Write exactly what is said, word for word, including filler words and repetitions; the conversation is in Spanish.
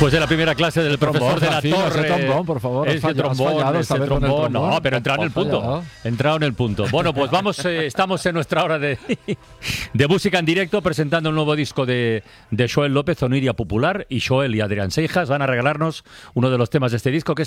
Después de la primera clase del profesor de la Rafino, Torre. ese trombón, por favor, has Ese fallado, has trombón, fallado ese esta vez con el trombón. trombón. No, pero entrado en el Has punto. fallado. Entrado en el punto. Bueno, pues vamos, eh, estamos en nuestra hora de, de música en directo, presentando un nuevo disco de, de Xoel López, Oniria Popular, y Xoel y Adrián Seijas van a regalarnos uno de los temas de este disco, que